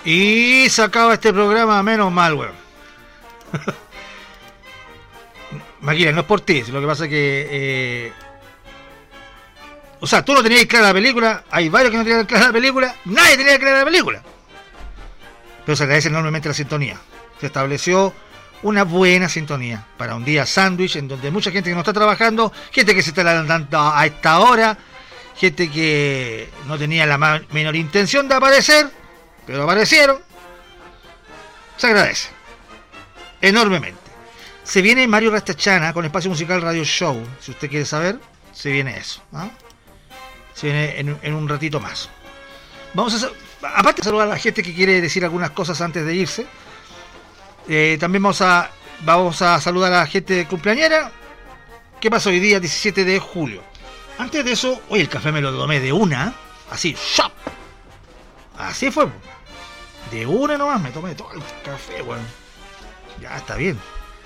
Y se acaba este programa, menos mal, weón. Maquila, no es por ti, lo que pasa es que... O sea, tú no tenías clara la película, hay varios que no tenían clara la película, nadie tenía clara la película. Pero se agradece enormemente la sintonía. Se estableció una buena sintonía para un día sándwich en donde mucha gente que no está trabajando, gente que se está levantando a esta hora, gente que no tenía la menor intención de aparecer, pero aparecieron. Se agradece enormemente. Se viene Mario Rastachana con Espacio Musical Radio Show. Si usted quiere saber, se viene eso, ¿no? Se viene en un ratito más. Vamos a aparte de saludar a la gente que quiere decir algunas cosas antes de irse, también vamos a saludar a la gente cumpleañera. ¿Qué pasa hoy día 17 de julio? Antes de eso, hoy el café me lo tomé de una, así, ¡shop! Así fue. De una nomás me tomé todo el café, weón. Ya está bien.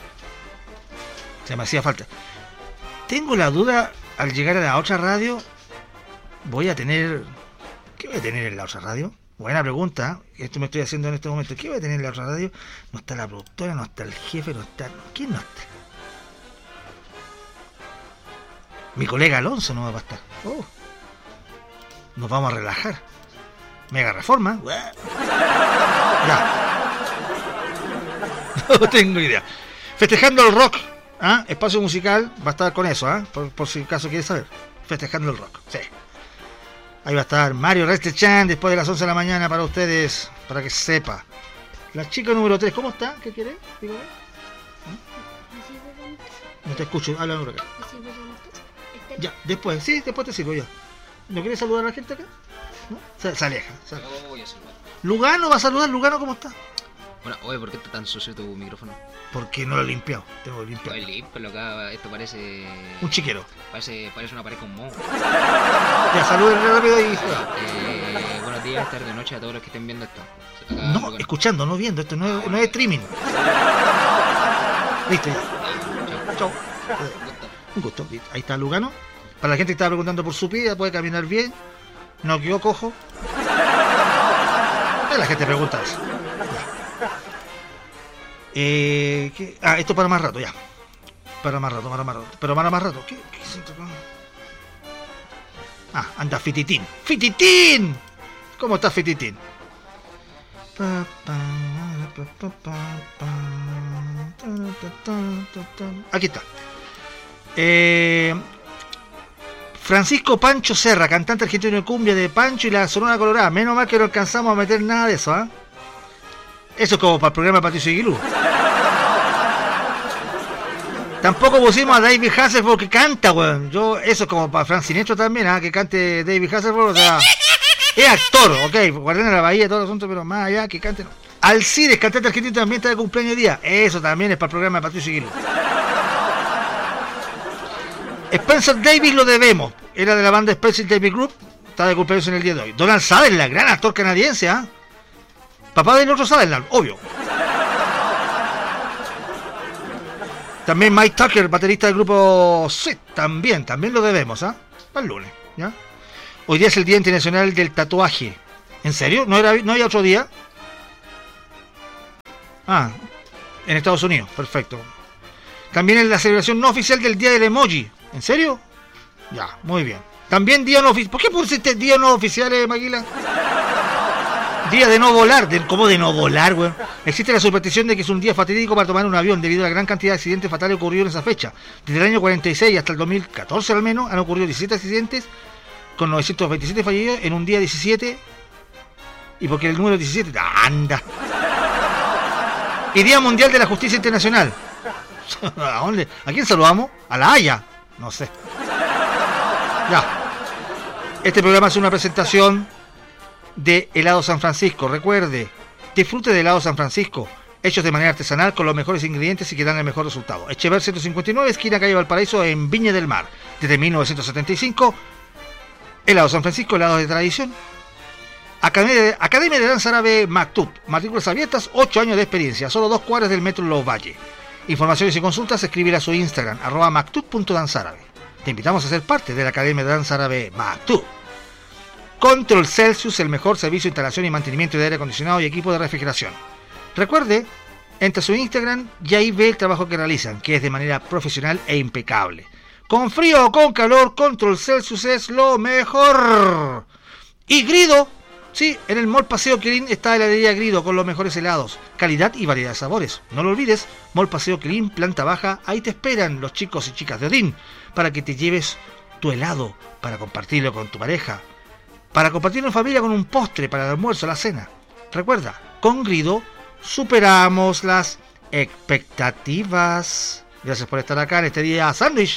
Se me hacía falta. Tengo la duda, al llegar a la otra radio, voy a tener... ¿Qué voy a tener en la otra radio? Buena pregunta, esto me estoy haciendo en este momento. ¿Qué voy a tener en la otra radio? No está la productora, no está el jefe, no está... ¿Quién no está? Mi colega Alonso no va a estar. Oh. Nos vamos a relajar. Mega Reforma. Ya. No tengo idea. Festejando el rock. ¿Ah? Espacio Musical va a estar con eso, ¿ah? Por si acaso quieres saber. Festejando el rock. Sí. Ahí va a estar Mario Rastachana después de las 11 de la mañana para ustedes, para que sepa. La chica número 3, ¿cómo está? ¿Qué quiere? Dígame. No te escucho, habla por acá. Ya, después te sirvo ya. ¿No quieres saludar a la gente acá? ¿No? Se aleja. Yo voy a saludar. Lugano va a saludar. Lugano, ¿cómo está? Bueno, oye, ¿por qué está tan sucio tu micrófono? Porque no lo he limpiado. Tengo que limpiar. Oye, límpialo acá, esto parece... Un chiquero. Parece una pared con moho. Ya, saluden rápido y... Buenos días, tarde, noche a todos los que estén viendo esto. Acá, no, Lugano. Escuchando, no viendo. Esto no es streaming. Listo, ya. Chau. Un gusto. Ahí está Lugano. Para la gente que estaba preguntando por su pie, puede caminar bien. No quedó cojo. La gente pregunta eso. Esto para más rato, ya. Para más rato. Pero para más rato. ¿Qué siento? Anda Fititín. ¡Fititín! ¿Cómo está Fititín? Aquí está. Francisco Pancho Serra, cantante argentino de cumbia de Pancho y la Sonora Colorada. Menos mal que no alcanzamos a meter nada de eso, ¿eh? Eso es como para el programa de Patricio Aguilú. Tampoco pusimos a David Hasselhoff que canta, weón. Eso es como para Frank Sinestro también, que cante David Hasselhoff, o sea, es actor, ok, Guardián de la Bahía, todo el asunto, pero más allá que cante no. Alcides, cantante argentino, también está de cumpleaños día. Eso también es para el programa de Patricio Aguilú. Spencer Davis lo debemos. Era de la banda Spencer Davis Group. Está de cumpleaños en el día de hoy. Donald Sutherland, gran actor canadiense, ¿ah? Papá del otro Sutherland, obvio. También Mike Tucker, baterista del grupo Sweet. También lo debemos, ¿ah? Para el lunes, ¿ya? Hoy día es el Día Internacional del Tatuaje. ¿En serio? ¿No había otro día? En Estados Unidos, perfecto. También es la celebración no oficial del Día del Emoji. ¿En serio? Ya, muy bien. También día no oficial. ¿Por qué pusiste día no oficial, Maguila? Día de no volar. ¿Cómo de no volar, güey? Existe la superstición de que es un día fatídico para tomar un avión debido a la gran cantidad de accidentes fatales ocurridos en esa fecha. Desde el año 46 hasta el 2014 al menos han ocurrido 17 accidentes con 927 fallecidos en un día 17. ¿Y por qué el número 17? ¡Anda! Y Día Mundial de la Justicia Internacional. ¿A dónde? ¿A quién saludamos? ¿A La Haya? No sé. Ya. Este programa es una presentación de Helado San Francisco. Recuerde, disfrute de Helado San Francisco, hechos de manera artesanal con los mejores ingredientes y que dan el mejor resultado. Echever 159, esquina calle Valparaíso, en Viña del Mar. Desde 1975, Helado San Francisco, helado de tradición. Academia de Danza Árabe Mactub. Matrículas abiertas, 8 años de experiencia. Solo 2 cuadras del metro Los Valles. Informaciones y consultas, escribir a su Instagram, @mactub.danzarábe. Te invitamos a ser parte de la Academia de Danza Árabe Mactub. Control Celsius, el mejor servicio de instalación y mantenimiento de aire acondicionado y equipo de refrigeración. Recuerde, entre a su Instagram y ahí ve el trabajo que realizan, que es de manera profesional e impecable. Con frío o con calor, Control Celsius es lo mejor. Y Grido, sí, en el Mall Paseo Quilín está heladería Grido con los mejores helados, calidad y variedad de sabores. No lo olvides, Mall Paseo Quilín, planta baja, ahí te esperan los chicos y chicas de Odín para que te lleves tu helado, para compartirlo con tu pareja, para compartirlo en familia con un postre para el almuerzo, la cena. Recuerda, con Grido superamos las expectativas. Gracias por estar acá en este día sándwich.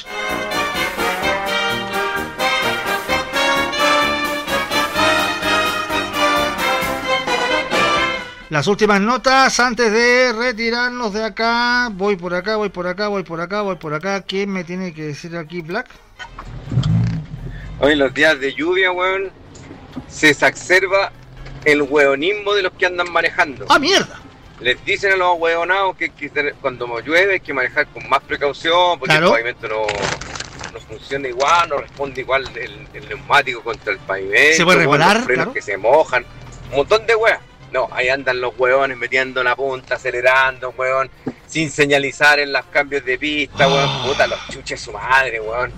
Las últimas notas antes de retirarnos de acá. Voy por acá. ¿Quién me tiene que decir aquí, Black? Hoy los días de lluvia, weón, se exacerba el hueonismo de los que andan manejando. ¡Ah, mierda! Les dicen a los hueonados que cuando llueve hay que manejar con más precaución, porque claro, el pavimento no funciona igual, no responde igual el neumático contra el pavimento. Se puede reparar, los frenos, claro, que se mojan, un montón de weas. No, ahí andan los hueones metiendo la punta, acelerando, hueón, sin señalizar en los cambios de pista, hueón. Puta, los chuches su madre, hueón.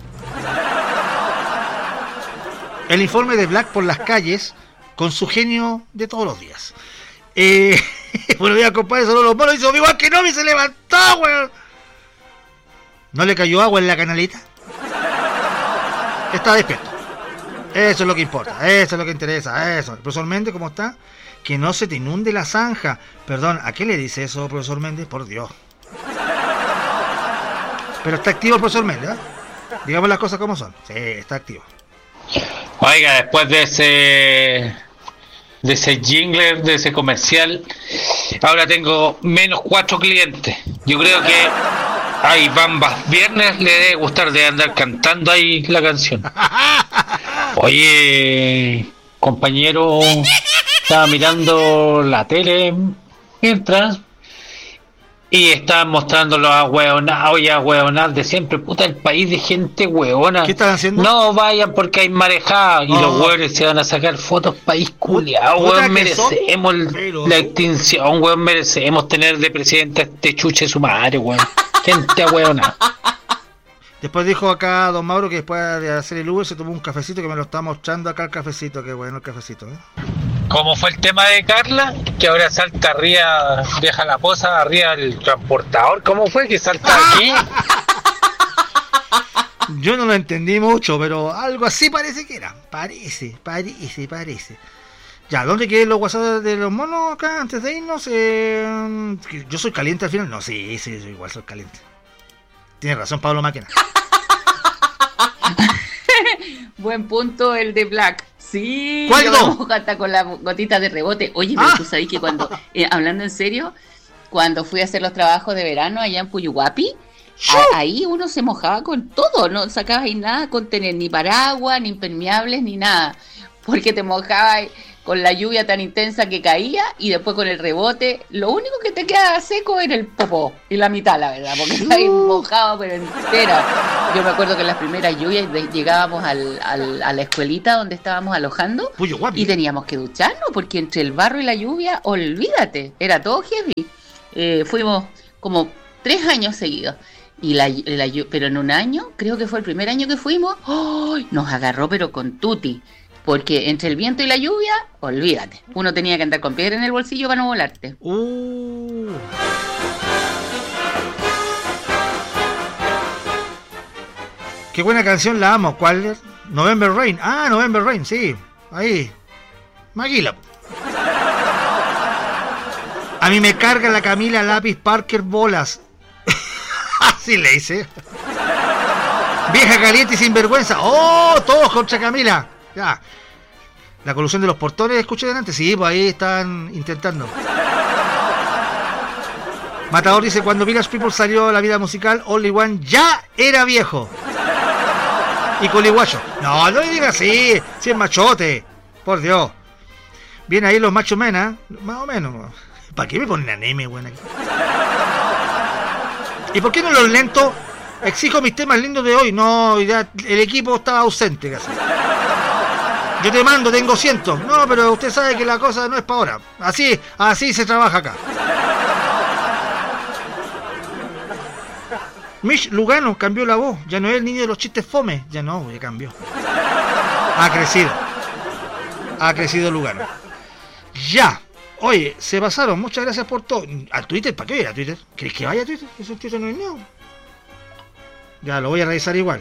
El informe de Black por las calles con su genio de todos los días. Buenos días, compadre, solo los monos. Hizo igual que no, y se levantó, hueón. ¿No le cayó agua en la canalita? Está despierto. Eso es lo que importa, eso es lo que interesa, eso. El profesor Méndez, ¿cómo está? Que no se te inunde la zanja. Perdón, ¿a qué le dice eso, profesor Méndez? Por Dios. Pero está activo el profesor Méndez, ¿eh? Digamos las cosas como son. Sí, está activo. Oiga, después de ese jingle, de ese comercial, ahora tengo menos 4 clientes. Yo creo que ahí Bambas Viernes le debe gustar de andar cantando ahí la canción. Oye, compañero, estaba mirando la tele mientras y estaban mostrando los ahueonados y ahueonadas de siempre. Puta, el país de gente hueona. ¿Qué están haciendo? No vayan porque hay marejada y los hueones se van a sacar fotos. País culiao, hueón, merecemos la extinción, hueón, merecemos tener de presidente a este chuche su madre, hueón. Gente ahueona. Después dijo acá don Mauro que después de hacer el Uber se tomó un cafecito, que me lo está mostrando acá el cafecito. Qué bueno el cafecito, ¿eh? ¿Cómo fue el tema de Carla? Que ahora salta arriba, deja la posa arriba del transportador. ¿Cómo fue que salta aquí? Yo no lo entendí mucho, pero algo así parece que era. Parece. Ya, ¿dónde quedan los WhatsApp de los monos acá antes de irnos? Yo soy caliente al final. No, sí, igual soy caliente. Tiene razón Pablo Máquina. Buen punto el de Black. Sí, ¿cuál yo hasta con la gotita de rebote. Oye, pero tú sabes que cuando, hablando en serio, cuando fui a hacer los trabajos de verano allá en Puyuhuapi, ahí uno se mojaba con todo, no sacabas ahí nada con tener ni paraguas, ni impermeables, ni nada, porque te mojabas con la lluvia tan intensa que caía y después con el rebote, lo único que te quedaba seco era el popó y la mitad, la verdad, porque estaba ahí mojado pero entera. Yo me acuerdo que en las primeras lluvias llegábamos a la escuelita donde estábamos alojando y teníamos que ducharnos porque entre el barro y la lluvia, olvídate, era todo heavy. Fuimos como 3 años seguidos. Pero en un año, creo que fue el primer año que fuimos, nos agarró pero con tuti. Porque entre el viento y la lluvia, olvídate. Uno tenía que andar con piedra en el bolsillo para no volarte. Qué buena canción, la amo. ¿Cuál es? November Rain. Ah, November Rain, sí. Ahí. Maguila. A mí me carga la Camila Lápiz Parker bolas. Así le hice. Vieja caliente y sinvergüenza. ¡Oh! Todos contra Camila. Ya. La colusión de los portones, escuché delante. Sí, pues ahí están intentando. Matador dice: cuando Village People salió a la vida musical, Only One ya era viejo. Y coliguacho. No digas así. Si es machote. Por Dios. Bien ahí los machos mena. Más o menos. ¿Para qué me ponen anime, güey? ¿Y por qué no los lentos? Exijo mis temas lindos de hoy. No, ya el equipo estaba ausente casi. Yo te mando, tengo 100. No, pero usted sabe que la cosa no es para ahora. Así se trabaja acá. Mitch Lugano cambió la voz. Ya no es el niño de los chistes fome. Ya no, ya cambió. Ha crecido Lugano. Ya. Oye, se pasaron. Muchas gracias por todo. ¿Al Twitter? ¿Para qué ir a Twitter? ¿Crees que vaya a Twitter? Eso Twitter no es nada. Ya, lo voy a revisar igual.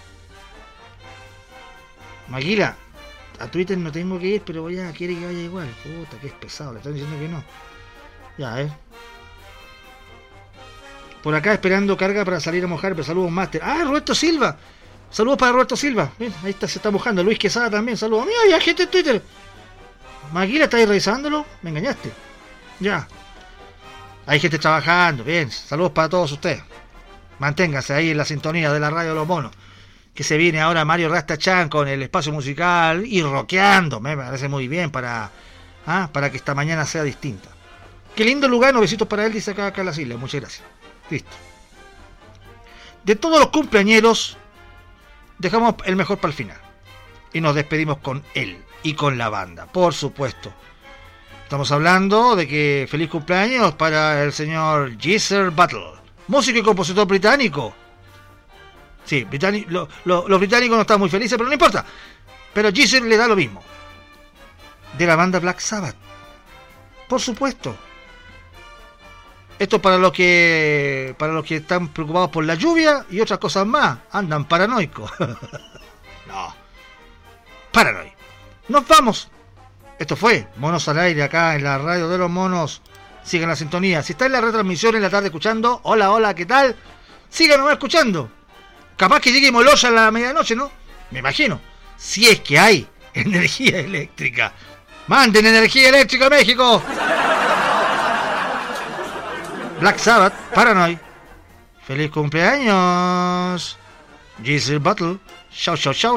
Maguila, a Twitter no tengo que ir, pero ya quiere que vaya igual. Puta, que es pesado. Le están diciendo que no. Ya, Por acá esperando carga para salir a mojar, pero saludos Master. Ah, Roberto Silva. Saludos para Roberto Silva. Ven, ahí está, se está mojando. Luis Quesada también, saludos. Mira, hay gente en Twitter. Maguila, ¿estáis revisándolo? Me engañaste. Ya. Hay gente trabajando. Bien, saludos para todos ustedes. Manténganse ahí en la sintonía de la radio de los monos. Que se viene ahora Mario Rastachan con el espacio musical y rockeando. Me parece muy bien para que esta mañana sea distinta. Qué lindo Lugano, besitos para él, dice acá las islas. Muchas gracias. Listo. De todos los cumpleañeros, dejamos el mejor para el final. Y nos despedimos con él y con la banda, por supuesto. Estamos hablando de que feliz cumpleaños para el señor Geezer Butler, músico y compositor británico. Sí, los británicos no están muy felices, pero no importa. Pero Geezer le da lo mismo. De la banda Black Sabbath. Por supuesto. Esto para los que están preocupados por la lluvia y otras cosas más. Andan paranoicos. No. Paranoicos. Nos vamos. Esto fue Monos al Aire acá en la radio de los monos. Sigan la sintonía. Si está en la retransmisión en la tarde escuchando, hola, ¿qué tal? Síganos escuchando. Capaz que llegue Molosha a la medianoche, ¿no? Me imagino. Si es que hay energía eléctrica. ¡Manden energía eléctrica a México! Black Sabbath, Paranoid. ¡Feliz cumpleaños! Geezer Butler. Chau.